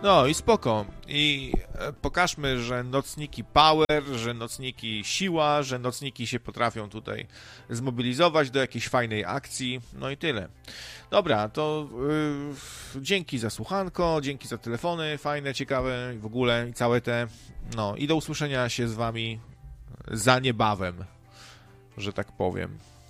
No i spoko. I pokażmy, że nocniki power, że nocniki siła, że nocniki się potrafią tutaj zmobilizować do jakiejś fajnej akcji. No i tyle. Dobra, to dzięki za słuchanko, dzięki za telefony fajne, ciekawe i w ogóle i całe te. No i do usłyszenia się z wami za niebawem, że tak powiem.